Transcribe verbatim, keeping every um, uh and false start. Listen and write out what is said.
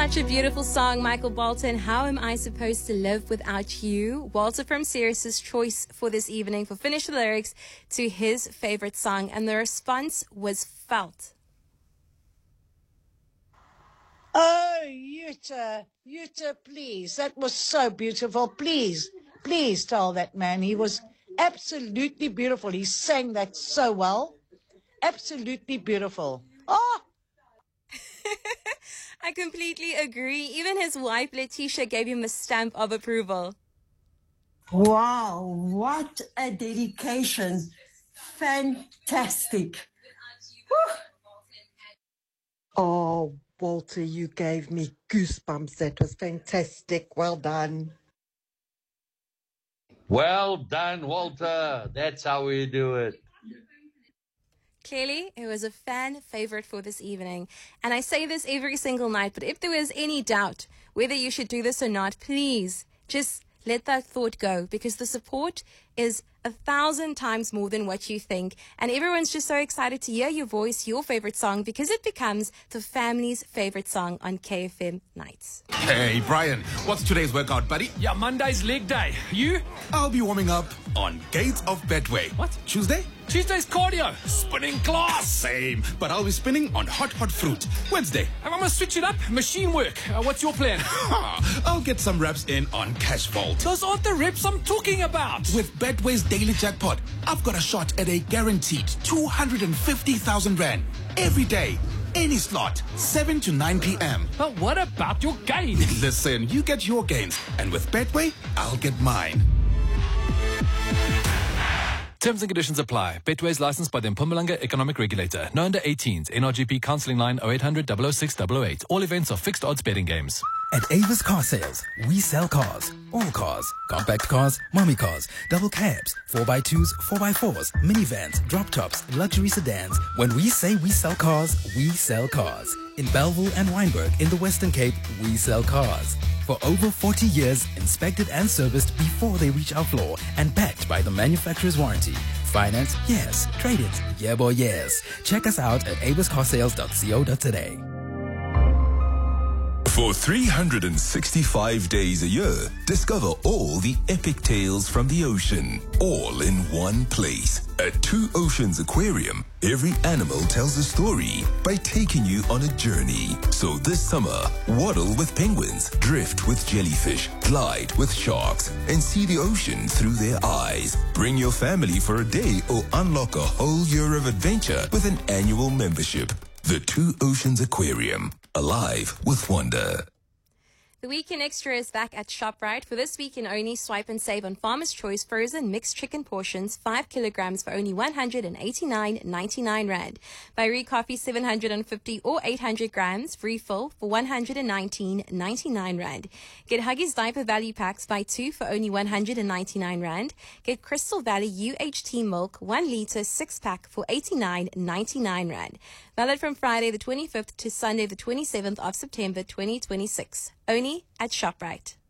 Such a beautiful song, Michael Bolton. How am I supposed to live without you? Walter from Sirius's choice for this evening for Finish the Lyrics to his favorite song, and the response was felt. Oh, Yuta, Yuta, please. That was so beautiful. Please, please tell that man. He was absolutely beautiful. He sang that so well. Absolutely beautiful. Oh! I completely agree. Even his wife, Letitia, gave him a stamp of approval. Wow, what a dedication. Fantastic. Whew. Oh, Walter, you gave me goosebumps. That was fantastic. Well done. Well done, Walter. That's how we do it. Clearly, it was a fan favorite for this evening. And I say this every single night, but if there was any doubt whether you should do this or not, please just let that thought go, because the support is a thousand times more than what you think. And everyone's just so excited to hear your voice, your favorite song, because it becomes the family's favorite song on K F M Nights. Hey, Brian, what's today's workout, buddy? Yeah, Monday's leg day. You? I'll be warming up on Gates of Betway. What? Tuesday? Tuesday's cardio. Spinning class. Same, but I'll be spinning on hot, hot fruit. Wednesday? I'm going to switch it up. Machine work. Uh, what's your plan? I'll get some reps in on Cash Vault. Those aren't the reps I'm talking about. With Betway's daily jackpot, I've got a shot at a guaranteed two hundred fifty thousand rand every day. Any slot, seven to nine p.m. But what about your gains? Listen, you get your gains, and with Betway, I'll get mine. Terms and conditions apply. Betway is licensed by the Mpumalanga Economic Regulator. No under eighteens. N R G P counselling line oh eight hundred, double oh six, double oh eight. All events are fixed odds betting games. At Avis Car Sales, we sell cars. All cars. Compact cars, mommy cars, double cabs, four by twos, four by fours, minivans, drop tops, luxury sedans. When we say we sell cars, we sell cars. In Belleville and Wynberg in the Western Cape, we sell cars. For over forty years, inspected and serviced before they reach our floor and backed by the manufacturer's warranty. Finance? Yes. Trade-ins? Yeah, boy, yes. Check us out at avis car sales dot co dot za. For three hundred sixty-five days a year, discover all the epic tales from the ocean, all in one place. At Two Oceans Aquarium, every animal tells a story by taking you on a journey. So this summer, waddle with penguins, drift with jellyfish, glide with sharks, and see the ocean through their eyes. Bring your family for a day or unlock a whole year of adventure with an annual membership. The Two Oceans Aquarium. Alive with wonder. The Weekend Extra is back at ShopRite. For this week in only, swipe and save on Farmer's Choice frozen mixed chicken portions, five kilograms for only one hundred eighty-nine ninety-nine rand. Bairi coffee, seven hundred fifty or eight hundred grams, refill for one hundred nineteen ninety-nine rand. Get Huggies diaper value packs, buy two for only one hundred ninety-nine rand. Get Crystal Valley U H T milk, one liter, six pack for eighty-nine ninety-nine rand. Valid from Friday the twenty-fifth to Sunday the twenty-seventh of September twenty twenty-six. Only at ShopRite.